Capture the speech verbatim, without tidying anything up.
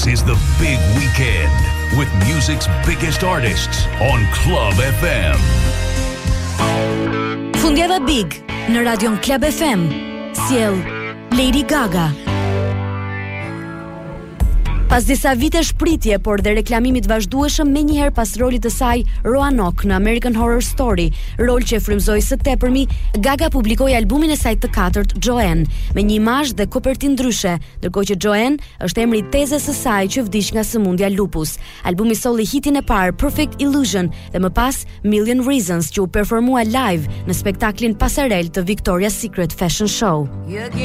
This is the big weekend with music's biggest artists on Club F M. Fundjava Big në Radion Club F M. Sjell Lady Gaga. Pas disa vite shpritje, por dhe reklamimit vazhdueshëm menjëherë pas rolit të saj Roanoke në American Horror Story, rol që e frymëzoi së tepërmi, Gaga publikoi albumin e saj të katërt, Joanne, me një imazh dhe kopertinë ndryshe, ndërkohë që Joanne është emri i tezës së saj që vdiq nga sëmundja lupus. Albumi solli hitin e parë Perfect Illusion dhe më pas Million Reasons, që u performua live në spektaklin pasarel të Victoria's Secret Fashion Show.